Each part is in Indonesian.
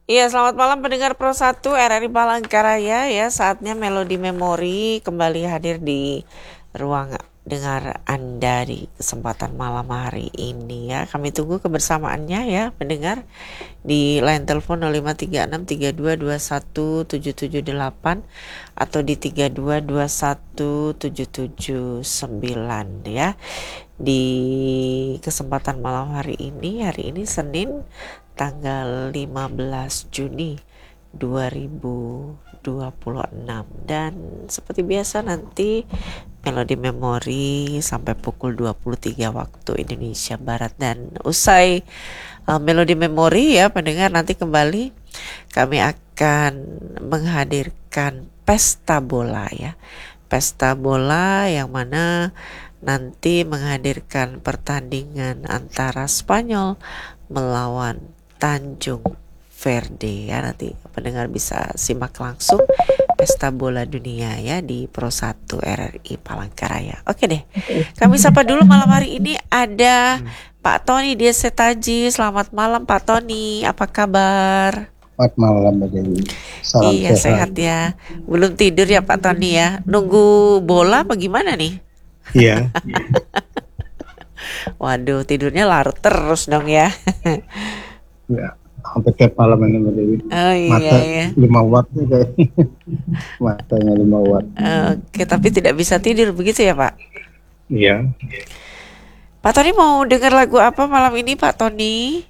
Iya, selamat malam pendengar Pro 1 RRI Palangkaraya ya. Saatnya Melodi Memori kembali hadir di ruang dengar Anda di kesempatan malam hari ini ya. Kami tunggu kebersamaannya ya pendengar di line telepon 053632217778 atau di 32217779 ya. Di kesempatan malam hari ini Senin tanggal 15 Juni 2026, dan seperti biasa nanti Melodi Memori sampai pukul 23 waktu Indonesia Barat, dan usai Melodi Memori ya pendengar, nanti kembali kami akan menghadirkan pesta bola ya. Pesta bola yang mana nanti menghadirkan pertandingan antara Spanyol melawan Tanjung Verde ya. Nanti pendengar bisa simak langsung pesta bola dunia ya di Pro 1 RRI Palangkaraya. Oke deh, kami sapa dulu malam hari ini ada Pak Tony di Setaji. Selamat malam Pak Tony, apa kabar? Selamat malam Mbak Dewi. Salam Iya sehat. sehat ya. Belum tidur ya Pak Tony ya? Nunggu bola apa gimana nih? Iya, Waduh, tidurnya larut terus dong ya. ya. Hampir tiap malam ini Mbak Dewi. Oh iya Mata ya. 5 watt nih kayak. Matanya 5 watt. Oke, tapi tidak bisa tidur begitu ya Pak? Iya. Pak Tony mau dengar lagu apa malam ini Pak Tony?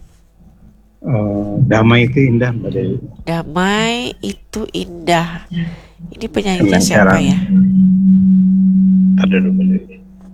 Damai itu indah Mbak Dewi. Damai itu indah. Ini penyanyinya siapa Kemencaran. ya? Ada dulu Mbak Dewi.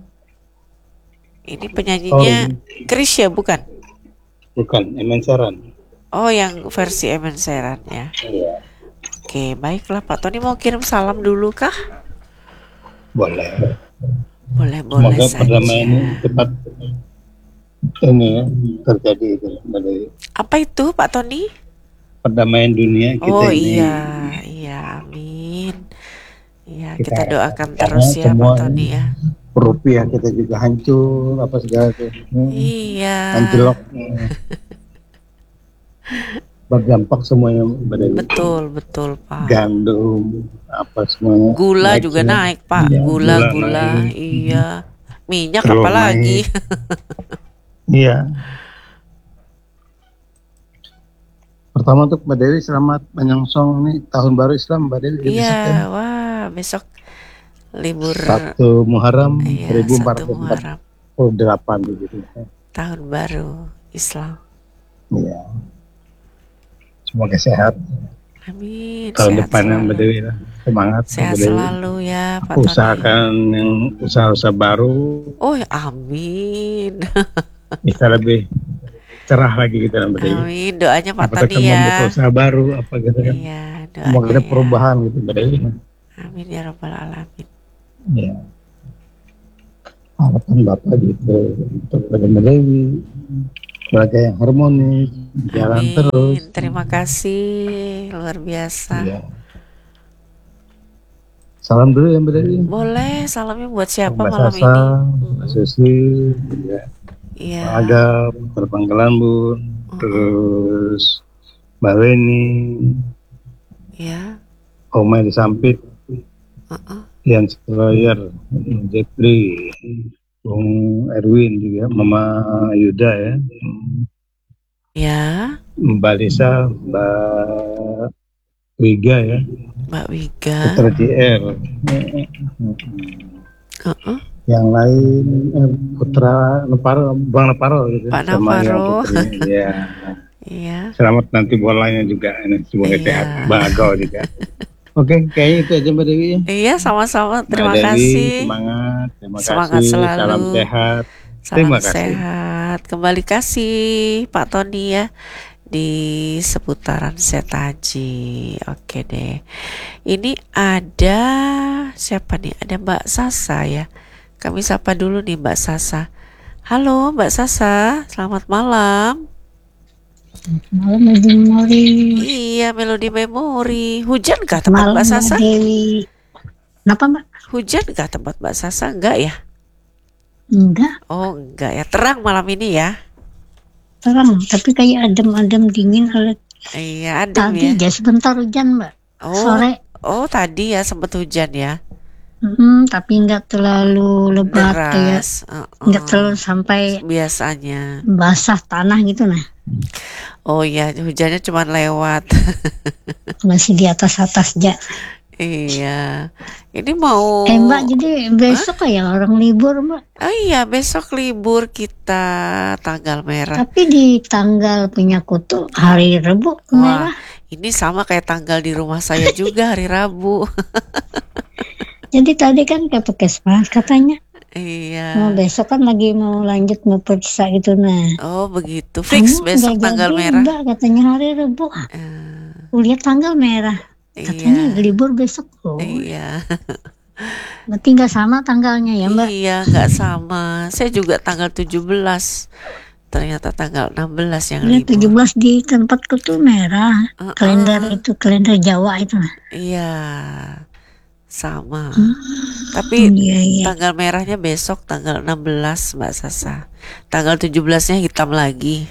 Ini penyanyinya Chris ya bukan? Bukan, Kemencaran. Oh yang versi Emen Sheeran ya. Iya. Oke, baiklah Pak Tony mau kirim salam dulu kah? Boleh. Boleh Semoga saja. perdamaian ini cepat ini ya, terjadi itu Mbak Dewi. Apa itu Pak Tony? Perdamaian dunia kita Oh ini. iya, amin. Iya, Kita kita doakan karena terus ya Pak semua Tony ya. rupiah kita juga hancur apa segala itu. Iya. Anjlok. Berdampak semuanya Mbak Dewi. Betul Pak. Gandum apa semuanya. Gula naik juga semua. naik Pak. Iya, Gula. naik. Iya. Minyak Telur apalagi. naik. Iya. Pertama untuk Mbak Dewi, selamat menyongsong nih tahun baru Islam Mbak Dewi. Iya, Besok ya. wah besok libur. 1 Muharram Iya, 1 Muharram 1448 begitu. tahun baru Islam. Iya. Semoga sehat. Amin. Tahun Sehat depannya Mbak selalu. Dewi lah. Semangat Sehat Mbak Dewi. selalu ya Pak Tony. Usahakan yang usaha-usaha baru Oh, amin. bisa lebih cerah lagi gitu Mbak Dewi. Amin. Doanya Pak Apakah Tony membuka ya. usaha baru apa gitu kan. Iya, Semoga doanya ada ya. perubahan gitu Mbak Dewi. Amin ya rabbal alamin. Ya. Harapan Bapak gitu untuk Mbak Dewi. Keluarga yang harmonis, jalan terus. Amin. Terima kasih luar biasa. Iya. Salam dulu ya Mbak Dewi. Boleh, salamnya buat siapa Mbak malam Sasa, ini? Mbak Susi, ya. Iya. Pak Agap, Berpangkalan Bun, terus Mbak Weni, Ya. Oma di Sampit, Ian Stroyer, Jeffrey, Bung Erwin juga, Mama Yuda ya, Ya, Mbak Lisa, Mbak Wiga ya, Mbak Wiga. Putra JR, yang lain Putra Neparo, Bang Neparo gitu, Pak sama yang Navarro. putrinya, ya. Iya. Selamat nanti bolanya juga, ini semoga Iya. sehat, Bang Agau juga. Oke, kayaknya itu aja Mbak Dewi. Iya, sama-sama. Terima Mbak Dewi, kasih. semangat, terima Semangat kasih, selalu. salam sehat. Salam Terima kasih. sehat. Kembali kasih Pak Tony ya di seputaran Setaji. Oke deh. Ini ada siapa nih? Ada Mbak Sasa ya. Kami sapa dulu nih Mbak Sasa. Halo Mbak Sasa, selamat malam. Malam Melodi Memori. Iya, Melodi Memori. Hujan kah tempat Malam Mbak Sasa? Mbak Dewi. Kenapa Mbak? Hujan kah tempat Mbak Sasa? Enggak ya? Enggak, Oh, enggak ya. Terang malam ini ya. terang. Tapi kayak adem-adem dingin Iya, adem Tadi ya. aja sebentar hujan, Mbak. Oh, Sore. tadi ya sempat hujan ya. Tapi nggak terlalu lebat kayak Deras. nggak Heeh. terlalu sampai Biasanya. basah tanah gitu nah. Oh iya, hujannya cuma lewat. Masih di atas aja. Iya. Ini mau Mbak, jadi besok kayak orang libur, Mbak. Oh iya, besok libur kita tanggal merah. Tapi di tanggal punya kutu hari Rabu Wah, merah. ini sama kayak tanggal di rumah saya juga hari Rabu. Jadi tadi kan ke Puskesmas katanya. Iya. Besok kan lagi mau lanjut mau periksa gitu nah. Oh begitu. Fix besok nggak tanggal jadi, merah. Mbak, katanya hari Rabu. Lihat tanggal merah. Katanya Iya. libur besok. Iya. Berarti nggak sama tanggalnya ya, Mbak? Iya, nggak sama. Saya juga tanggal 17. Ternyata tanggal 16 yang Lihat libur. 17 di tempatku tuh merah. Kalender itu, kalender Jawa itu. Iya. Sama. Tapi Iya. tanggal merahnya besok tanggal 16, Mbak Sasa. Tanggal 17-nya hitam lagi.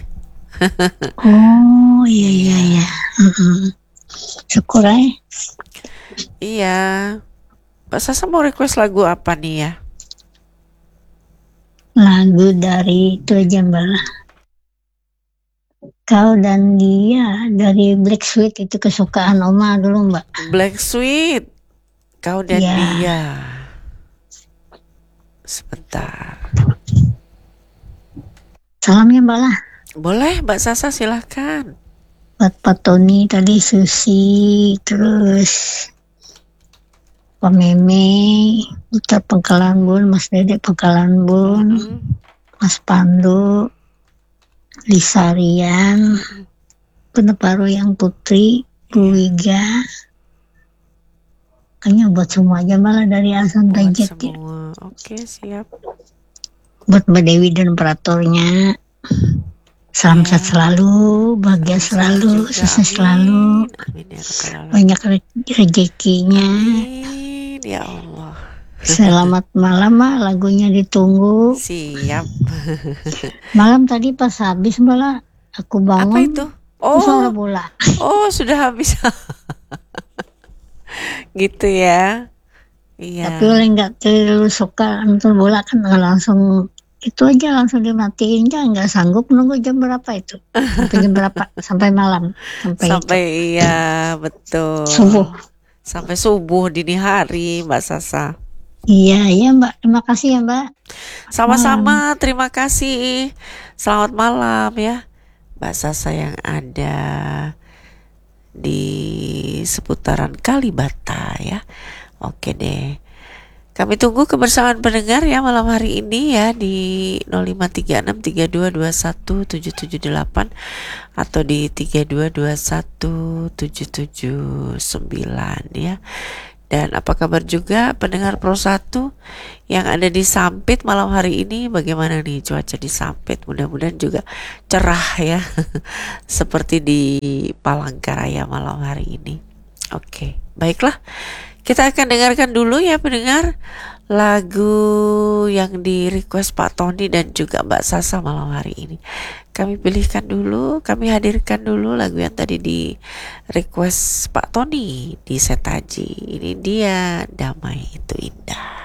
Oh, iya. Syukur aja. Iya. Mbak Sasa mau request lagu apa nih ya? Lagu dari itu aja, Mbak. Kau dan Dia dari Black Sweet, itu kesukaan Oma dulu, Mbak. Black Sweet. Kau dan Iya. Dia. Sebentar. Salam ya, Mbak lah. Boleh, Mbak Sasa silahkan. Buat Pak Tony tadi, Susi, terus Pak Meme, Putar Pangkalan Bun, Mas Dedek Pangkalan Bun, Mas Pandu, Lisa Rian, Peneparu yang Putri, Bu Wiga. Kayaknya buat semua aja malah dari A sampai Buat Z ya. semua. Oke, siap. Buat Mbak Dewi dan operatornya. Salam sehat selalu, bahagia selalu, juga, sukses selalu, Amin ya Rabbal Alamin. banyak rezekinya. Amin ya Allah. Selamat malam, Mak. Lagunya ditunggu. Siap. Malam tadi pas habis malah aku bangun. Apa itu? Suara bola. Oh, sudah habis. Gitu ya. Iya. Tapi oleh nggak terlalu suka nonton bola kan langsung itu aja langsung dimatiin aja, nggak sanggup nunggu jam berapa itu. Sampai jam berapa? Sampai malam. Sampai iya, betul. Subuh. Sampai subuh dini hari, Mbak Sasa. Iya Mbak, terima kasih ya Mbak. Sama-sama, terima kasih. Selamat malam ya, Mbak Sasa yang ada di seputaran Kalibata ya. Oke deh. Kami tunggu kebersamaan pendengar ya malam hari ini ya di 053632217778 atau di 3221779 ya. Dan apa kabar juga pendengar Pro 1 yang ada di Sampit malam hari ini? Bagaimana nih cuaca di Sampit? Mudah-mudahan juga cerah ya. Seperti di Palangkaraya malam hari ini. Oke, baiklah. Kita akan dengarkan dulu ya pendengar lagu yang di request Pak Tony dan juga Mbak Sasa malam hari ini. Kami pilihkan dulu, kami hadirkan dulu lagu yang tadi di request Pak Tony di Setaji. Ini dia, Damai Itu Indah.